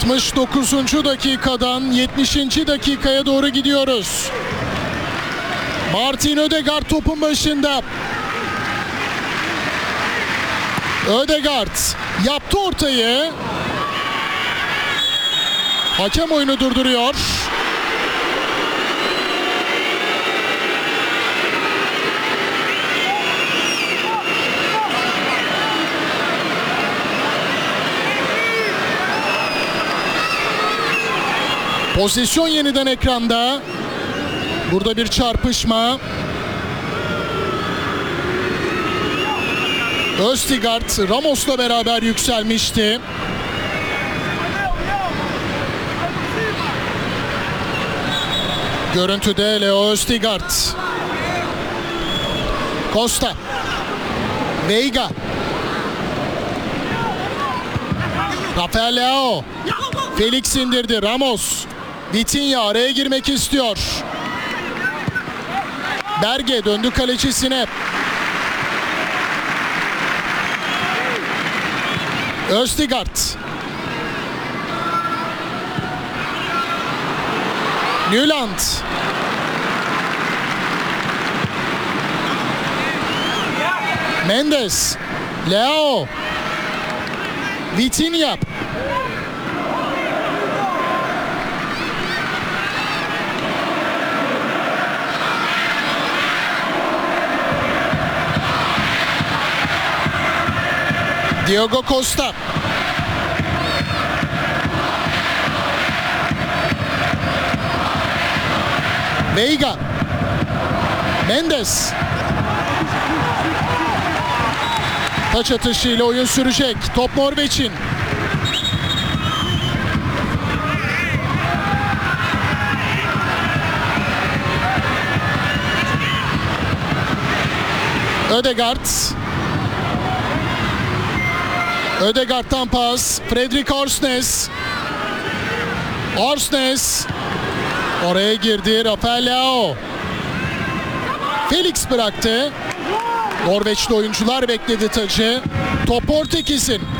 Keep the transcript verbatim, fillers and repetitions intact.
altmış dokuzuncu dakikadan yetmişinci dakikaya doğru gidiyoruz. Martin Ødegaard topun başında. Ødegaard yaptı ortayı. Hakem oyunu durduruyor. Pozisyon yeniden ekranda. Burada bir çarpışma. Ødegaard Ramos'la beraber yükselmişti. Görüntüde Leo Ødegaard. Costa. Veiga. Rafael Leao. Felix indirdi. Ramos. Vitinha araya girmek istiyor. Berge döndü kalecisine. Ødegaard. Nyland. Mendes. Leao. Vitinha. Diogo Costa. Veiga. Mendes. Taç atışıyla oyun sürecek. Top Norveç'in. Ødegaard. Ødegaard'dan pas. Fredrik Orsnes. Orsnes. Oraya girdi. Rafael Leao. Felix bıraktı. Norveçli oyuncular bekledi tacı. Top Portekiz'in.